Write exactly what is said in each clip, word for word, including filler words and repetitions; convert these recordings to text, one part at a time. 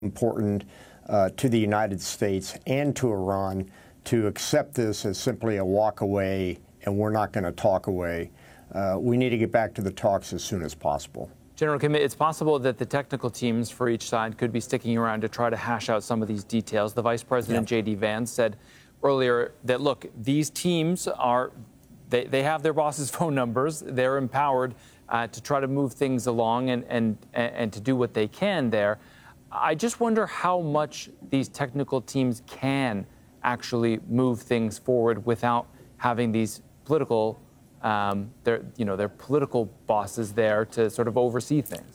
important uh, to the United States and to Iran to accept this as simply a walk away and we're not going to talk away. Uh, we need to get back to the talks as soon as possible. General Kim, it's possible that the technical teams for each side could be sticking around to try to hash out some of these details. The Vice President, yeah. J D. Vance, said earlier that, look, these teams are, they, they have their bosses' phone numbers. They're empowered uh, to try to move things along and, and, and to do what they can there. I just wonder how much these technical teams can actually move things forward without having these political, um, their, you know, their political bosses there to sort of oversee things.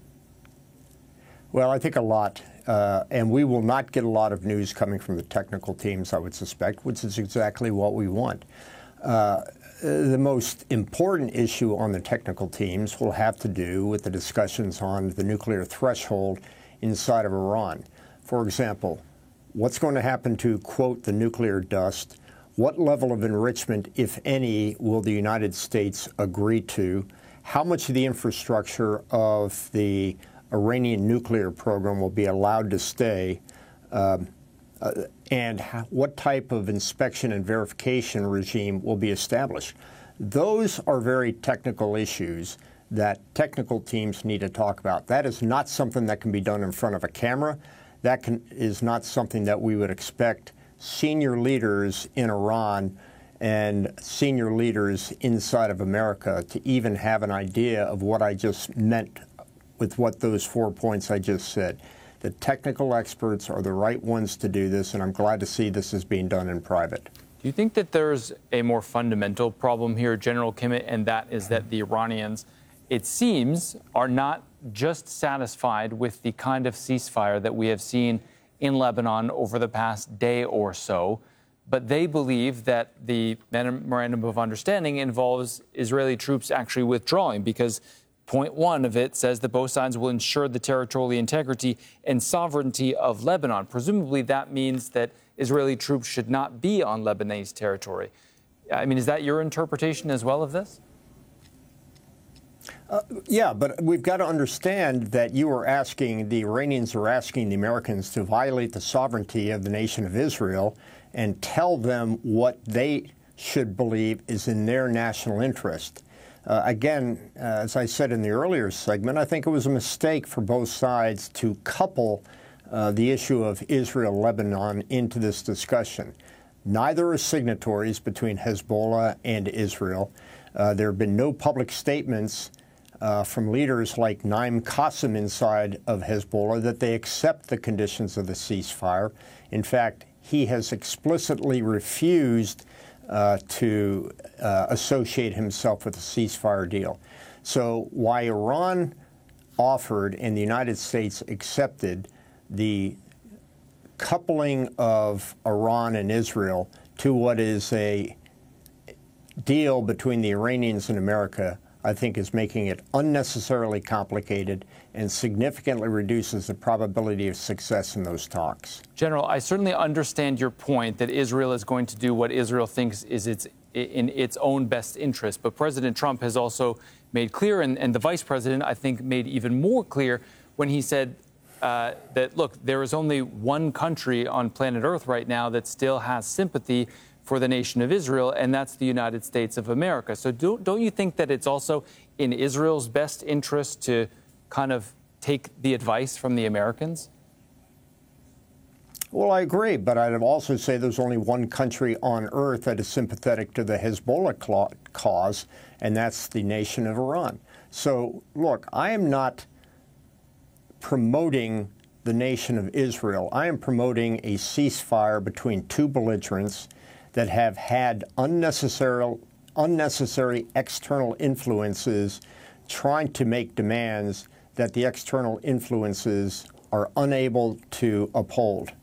Well, I think a lot, uh, and we will not get a lot of news coming from the technical teams, I would suspect, which is exactly what we want. Uh, the most important issue on the technical teams will have to do with the discussions on the nuclear threshold inside of Iran. For example, what's going to happen to, quote, the nuclear dust? What level of enrichment, if any, will the United States agree to? How much of the infrastructure of the Iranian nuclear program will be allowed to stay? Um, uh, and how, what type of inspection and verification regime will be established? Those are very technical issues that technical teams need to talk about. That is not something that can be done in front of a camera. That can, is not something that we would expect senior leaders in Iran and senior leaders inside of America to even have an idea of what I just meant with what those four points I just said. The technical experts are the right ones to do this, and I'm glad to see this is being done in private. Do you think that there's a more fundamental problem here, General Kim, and that is that the Iranians, it seems, are not just satisfied with the kind of ceasefire that we have seen in Lebanon over the past day or so, but they believe that the Memorandum of Understanding involves Israeli troops actually withdrawing, because point one of it says that both sides will ensure the territorial integrity and sovereignty of Lebanon. Presumably that means that Israeli troops should not be on Lebanese territory. I mean, is that your interpretation as well of this? Uh, yeah, but we've got to understand that you are asking, the Iranians are asking the Americans to violate the sovereignty of the nation of Israel and tell them what they should believe is in their national interest. Uh, again, uh, as I said in the earlier segment, I think it was a mistake for both sides to couple uh, the issue of Israel-Lebanon into this discussion. Neither are signatories between Hezbollah and Israel. Uh, there have been no public statements uh, from leaders like Naim Qassem inside of Hezbollah that they accept the conditions of the ceasefire. In fact, he has explicitly refused uh, to uh, associate himself with the ceasefire deal. So why Iran offered and the United States accepted the coupling of Iran and Israel to what is a deal between the Iranians and America, I think is making it unnecessarily complicated and significantly reduces the probability of success in those talks. General, I certainly understand your point that Israel is going to do what Israel thinks is its in its own best interest. But President Trump has also made clear, and, and the vice president, I think, made even more clear when he said uh, that, look, there is only one country on planet Earth right now that still has sympathy for the nation of Israel, and that's the United States of America. So do, don't you think that it's also in Israel's best interest to kind of take the advice from the Americans? Well, I agree, but I'd also say there's only one country on earth that is sympathetic to the Hezbollah cause, and that's the nation of Iran. So, look, I am not promoting the nation of Israel. I am promoting a ceasefire between two belligerents that have had unnecessary, unnecessary external influences trying to make demands that the external influences are unable to uphold.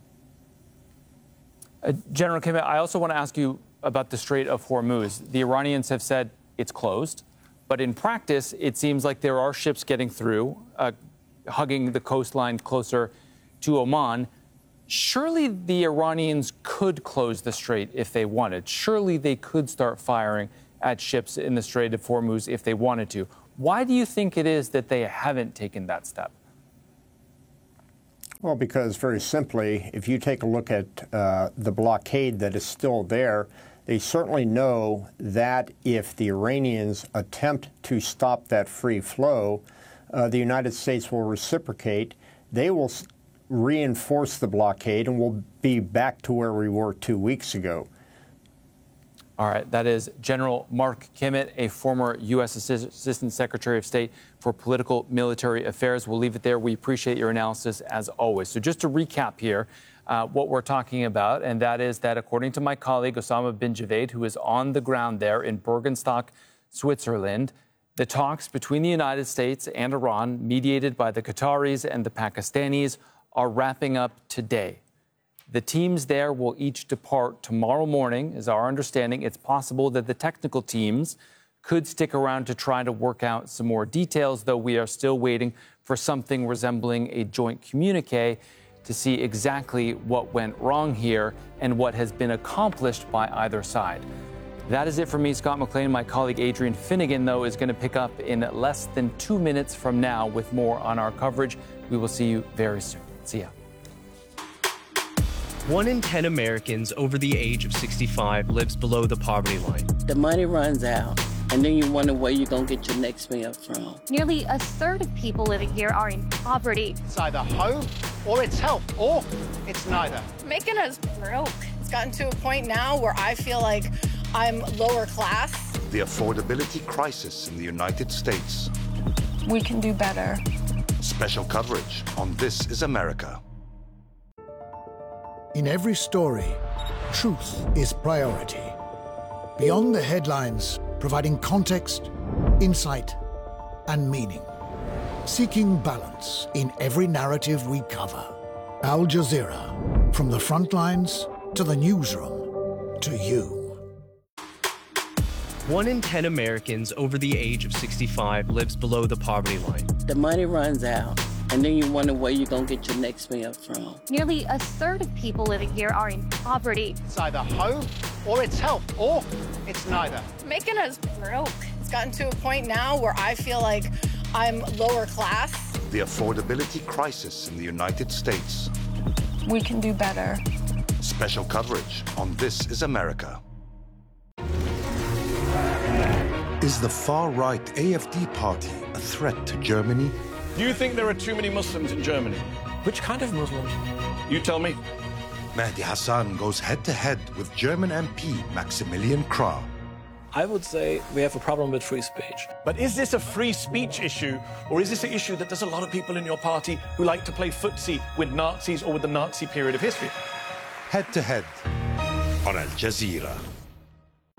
Uh, General Kim, I also want to ask you about the Strait of Hormuz. The Iranians have said it's closed, but in practice, it seems like there are ships getting through, uh, hugging the coastline closer to Oman. Surely the Iranians could close the strait if they wanted. Surely they could start firing at ships in the Strait of Hormuz if they wanted to. Why do you think it is that they haven't taken that step? Well, because very simply, if you take a look at uh, the blockade that is still there, they certainly know that if the Iranians attempt to stop that free flow, uh, the United States will reciprocate. They will reinforce the blockade, and we'll be back to where we were two weeks ago. All right, that is General Mark Kimmitt, a former U S Assistant Secretary of State for Political Military Affairs. We'll leave it there. We appreciate your analysis as always. So just to recap here, uh, what we're talking about, and that is that according to my colleague Osama bin Javed, who is on the ground there in Bergenstock, Switzerland, the talks between the United States and Iran, mediated by the Qataris and the Pakistanis, are wrapping up today. The teams there will each depart tomorrow morning, is our understanding. It's possible that the technical teams could stick around to try to work out some more details, though we are still waiting for something resembling a joint communique to see exactly what went wrong here and what has been accomplished by either side. That is it for me, Scott McLean. My colleague Adrian Finnegan, though, is going to pick up in less than two minutes from now with more on our coverage. We will see you very soon. See ya. One in ten Americans over the age of sixty-five lives below the poverty line. The money runs out, and then you wonder where you're going to get your next meal from. Nearly a third of people living here are in poverty. It's either home, or it's health, or it's neither. Making us broke. It's gotten to a point now where I feel like I'm lower class. The affordability crisis in the United States. We can do better. Special coverage on This Is America. In every story, truth is priority. Beyond the headlines, providing context, insight, and meaning. Seeking balance in every narrative we cover. Al Jazeera, from the front lines to the newsroom, to you. One in ten Americans over the age of sixty-five lives below the poverty line. The money runs out, and then you wonder where you're going to get your next meal from. Nearly a third of people living here are in poverty. It's either home, or it's health, or it's neither. Making us broke. It's gotten to a point now where I feel like I'm lower class. The affordability crisis in the United States. We can do better. Special coverage on This Is America. Is the far-right A F D party a threat to Germany? Do you think there are too many Muslims in Germany? Which kind of Muslims? You tell me. Mehdi Hasan goes head-to-head with German M P Maximilian Krah. I would say we have a problem with free speech. But is this a free speech issue, or is this an issue that there's a lot of people in your party who like to play footsie with Nazis or with the Nazi period of history? Head-to-head on Al Jazeera.